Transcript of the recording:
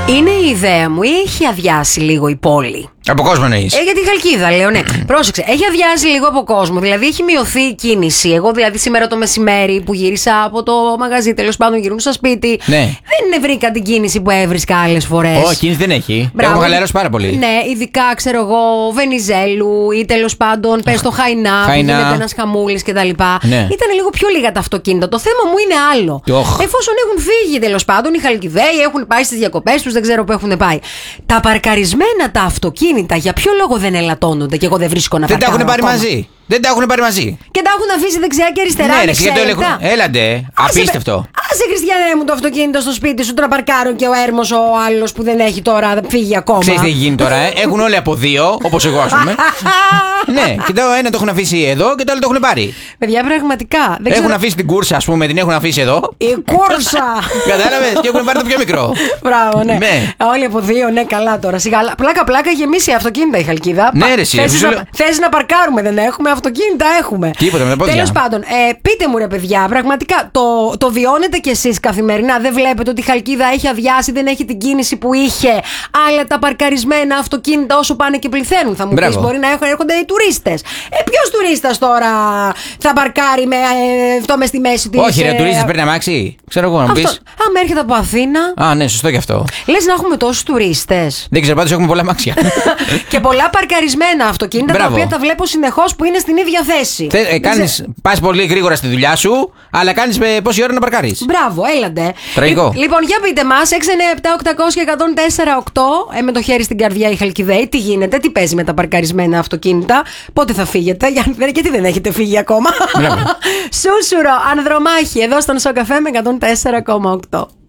Είναι η ιδέα μου ή έχει αδειάσει λίγο η πόλη? Από κόσμο εννοείς? Για τη Χαλκίδα, λέω, ναι. Πρόσεξε, έχει αδειάσει λίγο από κόσμο. Δηλαδή έχει μειωθεί η κίνηση. Εγώ δηλαδή σήμερα το μεσημέρι που γύρισα από το μαγαζί, τέλος πάντων γυρνούσα σπίτι. Ναι. Δεν βρήκα την κίνηση που έβρισκα άλλες φορές. Όχι, κίνηση δεν έχει. Έχω χαλαρώσει πάρα πολύ. Ναι, ειδικά ξέρω εγώ Βενιζέλου ή τέλος πάντων πες το Χαϊνά, που γίνεται ένας χαμούλης κτλ. Ναι. Ήταν λίγο πιο λίγα τα αυτοκίνητα. Το θέμα μου είναι άλλο. Εφόσον έχουν φύγει τέλος πάντων οι Χαλκιδαίοι, έχουν πάει στις διακοπές τους, δεν ξέρω που έχουν πάει. Τα παρκαρισμένα τα αυτοκίνητα. Για ποιο λόγο δεν ελαττώνονται και εγώ δεν βρίσκω να παρκάρω? Δεν τα έχουν πάρει μαζί. Δεν τα έχουν πάρει μαζί. Και τα έχουν αφήσει δεξιά και αριστερά. Ναι, γιατί το έλεγχο. Έλαντε. Απίστευτο. Άσε, Χριστιανέ μου, το αυτοκίνητο στο σπίτι σου, να παρκάρω και ο Έρμος ο άλλος που δεν έχει τώρα φύγει ακόμα. Ξέρεις τι έχει γίνει τώρα, Έχουν όλοι από δύο, όπως εγώ ας πούμε. Ναι, και το ένα το έχουν αφήσει εδώ και το άλλο το έχουν πάρει. Παιδιά, πραγματικά. Έχουν αφήσει την κούρσα, ας πούμε, την έχουν αφήσει εδώ. Η κούρσα! Κατάλαβες, και έχουν πάρει το πιο μικρό. Μπράβο, ναι. Όλοι από δύο, ναι, καλά τώρα. Σιγά, πλάκα γεμίσει αυτοκίνητα η Χαλκίδα. Ναι, ρε, θες να παρκάρουμε, δεν έχουμε αυτοκίνητα, έχουμε. Τίποτα με τα πόδια. Τέλος πάντων, πείτε μου ρε παιδιά, πραγματικά το βιώνετε κι εσείς καθημερινά? Δεν βλέπετε ότι η Χαλκίδα έχει αδειάσει, δεν έχει την κίνηση που είχε, αλλά τα παρκαρισμένα αυτοκίνητα όσο πάνε και πληθαίνουν? Θα μου πεις, μπορεί να έρχονται οι τουρίστες. Ποιος τουρίστας τώρα θα παρκάρει με αυτό μες στη μέση της? Όχι, ρε, τουρίστες παίρνει αμάξι. Ξέρω εγώ να μου πεις. Άμα έρχεται από Αθήνα. Α, ναι, σωστό κι αυτό. Λες να έχουμε τόσους τουρίστες? Δεν ξέρω, πάντως έχουμε πολλά αμάξια. Και πολλά παρκαρισμένα αυτοκίνητα, τα οποία τα βλέπω συνεχώς που είναι στην ίδια θέση. Πας πολύ γρήγορα στη δουλειά σου, αλλά κάνεις πόση ώρα να παρκάρεις. Μπράβο, έλαντε. Τραγικό. Λοιπόν, για πείτε μας, 697-800-1048, με το χέρι στην καρδιά η Χαλκιδαίοι, τι γίνεται, τι παίζει με τα παρκαρισμένα αυτοκίνητα, πότε θα φύγετε, γιατί δεν έχετε φύγει ακόμα. Σούσουρο, Ανδρομάχη, εδώ στον Σοκαφέ με 104,8.